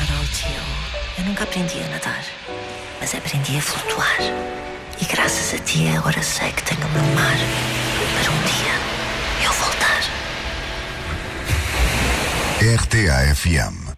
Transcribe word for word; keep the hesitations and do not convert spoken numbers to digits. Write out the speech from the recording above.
ao tio, eu nunca aprendi a nadar, mas aprendi a flutuar. E graças a ti agora sei que tenho o meu mar para um dia eu voltar. R T A F M